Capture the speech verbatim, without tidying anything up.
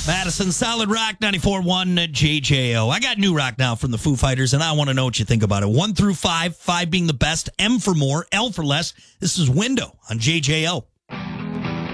Madison, Solid Rock, ninety-four point one J J O. I got new rock now from the Foo Fighters, and I want to know what you think about it. One through five, five being the best, M for more, L for less. This is Window on J J O.